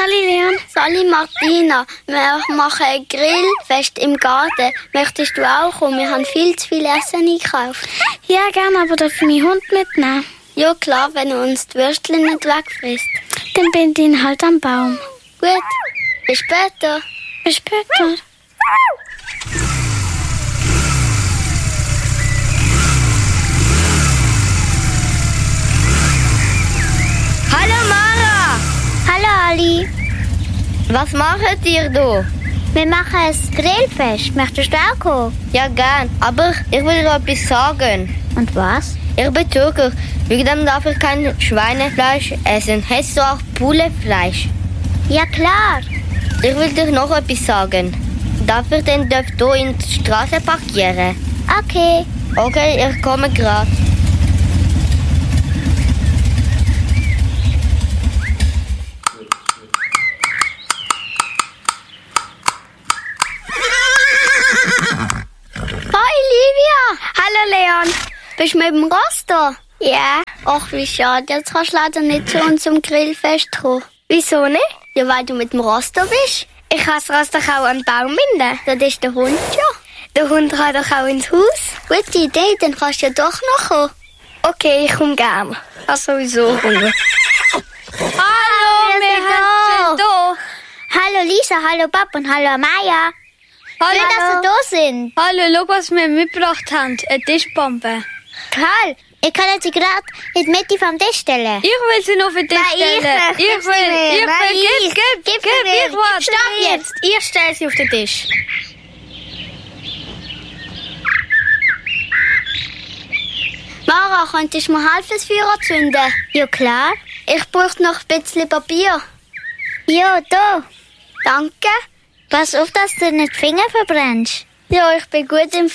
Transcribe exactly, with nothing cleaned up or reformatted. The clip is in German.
Sali Leon. Sali Martina, wir machen ein Grillfest im Garten. Möchtest du auch kommen? Wir haben viel zu viel Essen eingekauft. Ja, gerne, aber darf ich meinen Hund mitnehmen? Ja klar, wenn er uns die Würstchen nicht wegfrisst. Dann bin ich ihn halt am Baum. Gut, bis später. Bis später. Hallo Mara! Hallo Ali. Was macht ihr da? Wir machen ein Grillfest. Möchtest du auch kommen? Ja, gern. Aber ich will dir etwas sagen. Und was? Ich bin Türker. Wegen dem darf ich kein Schweinefleisch essen. Hast du auch Pulefleisch? Ja klar. Ich will dir noch etwas sagen. Darf ich den Dörf hier in die Straße parkieren? Okay. Okay, ich komme gerade. Hi Livia. Hallo Leon. Bist du mit dem Ross da? Ja. Ach, wie schade. Jetzt kannst du leider nicht zu uns zum Grillfest kommen. Wieso nicht? Ja, weil du mit dem Ross da bist. Ich kann das Ross doch auch an den Baum binden. Das ist der Hund schon. Der Hund kann doch auch ins Haus. Gute Idee, dann kannst du ja doch noch kommen. Okay, ich komme gerne. Ich habe sowieso Hunger. Hallo, wir sind da. Hallo Lisa, hallo Pap und hallo Amaya. Hallo. Schön, dass ihr da sind. Hallo, schau, was wir mitgebracht haben. Eine Tischbombe. Karl, ich kann sie gerade in die Mitte vom Tisch stellen. Ich will sie noch für dich Nein, ich stellen. möchte Ich sie will, nicht. ich Nein, will, ich. gib, gib, Gib gib, sie mir. ich warte. Stopp jetzt. Ich stelle sie auf den Tisch. Mara, könntest du mir helfen, das Feuer anzünden? Ja, klar. Ich brauche noch ein bisschen Papier. Ja, da. Danke. Pass auf, dass du nicht die Finger verbrennst. Ja, ich bin gut im